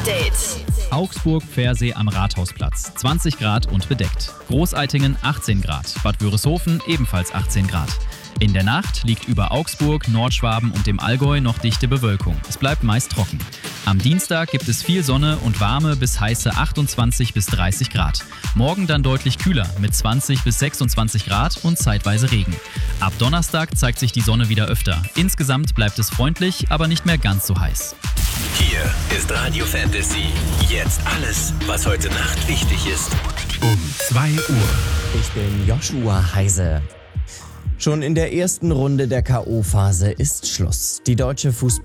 Update. Augsburg-Pfersee am Rathausplatz, 20 Grad und bedeckt. Großeitingen 18 Grad, Bad Wörishofen ebenfalls 18 Grad. In der Nacht liegt über Augsburg, Nordschwaben und dem Allgäu noch dichte Bewölkung. Es bleibt meist trocken. Am Dienstag gibt es viel Sonne und warme bis heiße 28 bis 30 Grad. Morgen dann deutlich kühler mit 20 bis 26 Grad und zeitweise Regen. Ab Donnerstag zeigt sich die Sonne wieder öfter. Insgesamt bleibt es freundlich, aber nicht mehr ganz so heiß. Hier ist Radio Fantasy. Jetzt alles, was heute Nacht wichtig ist. Um 2 Uhr. Ich bin Joshua Heise. Schon in der ersten Runde der K.O.-Phase ist Schluss. Die deutsche